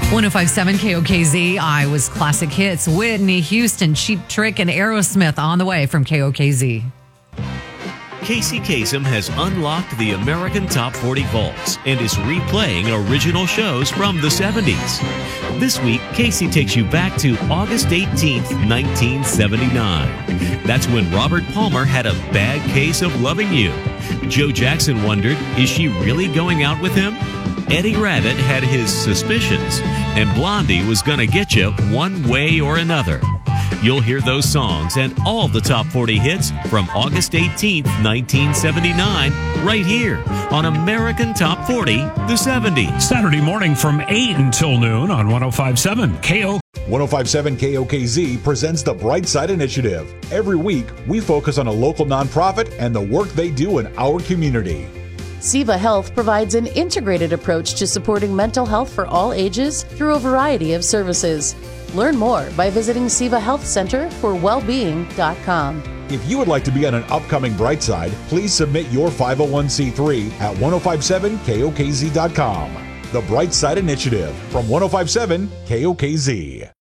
1057 KOKZ, Iowa's classic hits. Whitney Houston, Cheap Trick, and Aerosmith on the way from KOKZ. Casey Kasem has unlocked the American Top 40 vaults and is replaying original shows from the 70s. This week, Casey takes you back to August 18th, 1979. That's when Robert Palmer had a bad case of loving you. Joe Jackson wondered, is she really going out with him? Eddie Rabbitt had his suspicions, and Blondie was going to get you one way or another. You'll hear those songs and all the top 40 hits from August 18th, 1979, right here on American Top 40, the 70s. Saturday morning from 8 until noon on 1057 KO. 1057 KOKZ presents the Bright Side Initiative. Every week, we focus on a local nonprofit and the work they do in our community. SIVA Health provides an integrated approach to supporting mental health for all ages through a variety of services. Learn more by visiting SIVA Health Center for Wellbeing.com. If you would like to be on an upcoming Bright Side, please submit your 501c3 at 1057kokz.com. The Bright Side Initiative from 1057 KOKZ.